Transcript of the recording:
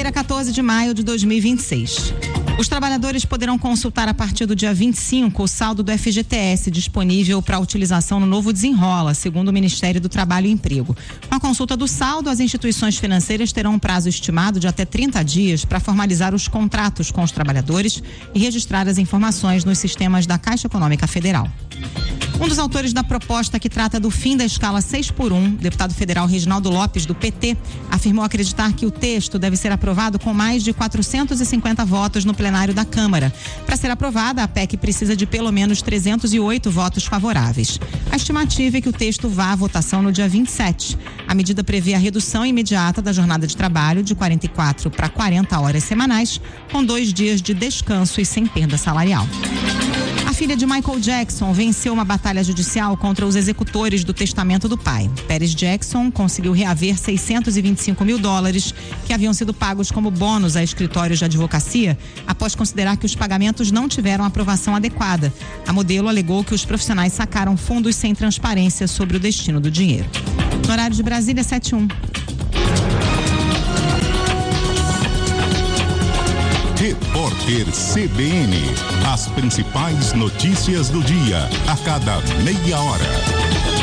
Quinta-feira, 14 de maio de 2026. Os trabalhadores poderão consultar a partir do dia 25 o saldo do FGTS disponível para utilização no novo Desenrola, segundo o Ministério do Trabalho e Emprego. Com a consulta do saldo, as instituições financeiras terão um prazo estimado de até 30 dias para formalizar os contratos com os trabalhadores e registrar as informações nos sistemas da Caixa Econômica Federal. Um dos autores da proposta que trata do fim da escala 6x1, deputado federal Reginaldo Lopes, do PT, afirmou acreditar que o texto deve ser aprovado com mais de 450 votos no plenário da Câmara. Para ser aprovada, a PEC precisa de pelo menos 308 votos favoráveis. A estimativa é que o texto vá à votação no dia 27. A medida prevê a redução imediata da jornada de trabalho de 44 para 40 horas semanais, com 2 dias de descanso e sem perda salarial. A filha de Michael Jackson venceu uma batalha judicial contra os executores do testamento do pai. Pérez Jackson conseguiu reaver $625 mil que haviam sido pagos como bônus a escritórios de advocacia após considerar que os pagamentos não tiveram aprovação adequada. A modelo alegou que os profissionais sacaram fundos sem transparência sobre o destino do dinheiro. No horário de Brasília, 7:01. Repórter CBN. As principais notícias do dia, a cada meia hora.